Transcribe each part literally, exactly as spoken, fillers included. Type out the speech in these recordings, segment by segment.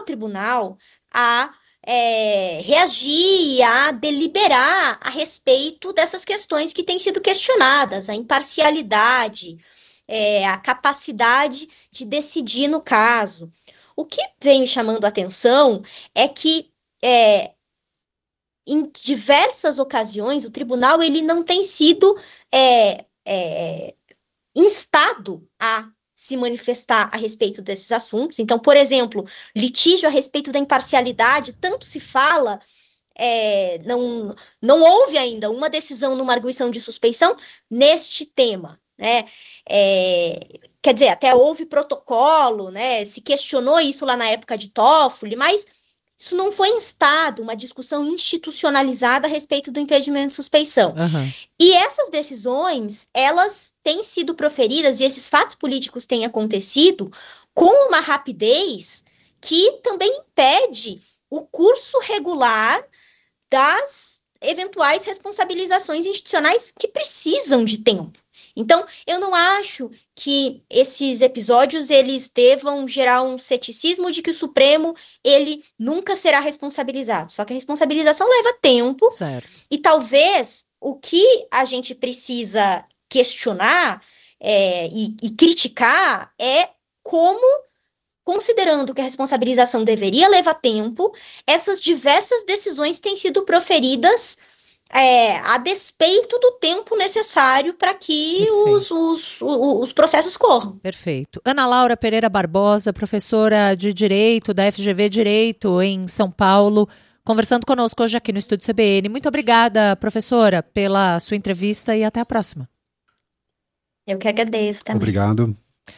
tribunal a é, reagir, a deliberar a respeito dessas questões que têm sido questionadas, a imparcialidade, é, a capacidade de decidir no caso. O que vem me chamando a atenção é que é, em diversas ocasiões o tribunal ele não tem sido é, é, instado a se manifestar a respeito desses assuntos. Então, por exemplo, litígio a respeito da imparcialidade, tanto se fala, é, não, não houve ainda uma decisão numa arguição de suspeição neste tema, né? É, quer dizer, até houve protocolo, né? Se questionou isso lá na época de Toffoli, mas isso não foi instado, uma discussão institucionalizada a respeito do impedimento de suspeição. Uhum. E essas decisões, elas têm sido proferidas, e esses fatos políticos têm acontecido com uma rapidez que também impede o curso regular das eventuais responsabilizações institucionais que precisam de tempo. Então, eu não acho que esses episódios eles devam gerar um ceticismo de que o Supremo ele nunca será responsabilizado. Só que a responsabilização leva tempo. Certo. E talvez o que a gente precisa questionar é, e, e criticar é como, considerando que a responsabilização deveria levar tempo, essas diversas decisões têm sido proferidas É, a despeito do tempo necessário para que os, os, os, os processos corram. Perfeito. Ana Laura Pereira Barbosa, professora de Direito da F G V Direito em São Paulo, conversando conosco hoje aqui no Estúdio C B N. Muito obrigada, professora, pela sua entrevista e até a próxima. Eu que agradeço também. Obrigado.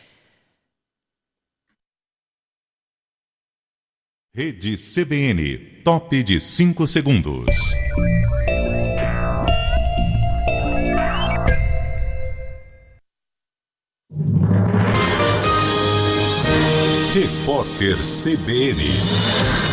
Rede C B N, top de cinco segundos. Repórter C B N.